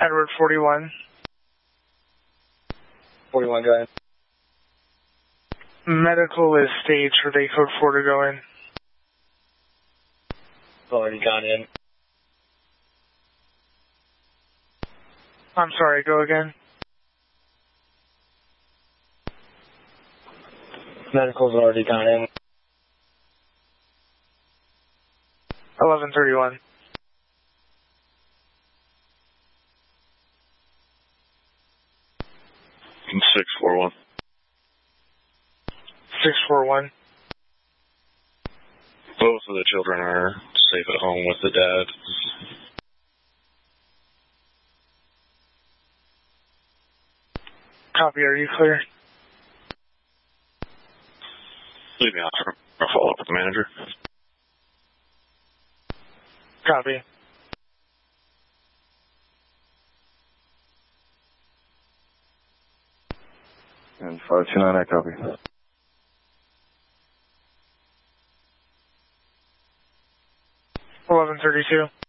Edward 41. 41, go ahead. Medical is staged for day code 4 to go in. Already gone in. I'm sorry, go again. Medical's already gone in. 1131. And 641. 641. Both of the children are safe at home with the dad. Copy, are you clear? Leave me out for a follow-up with the manager. Copy. And 529, I copy. $11.32.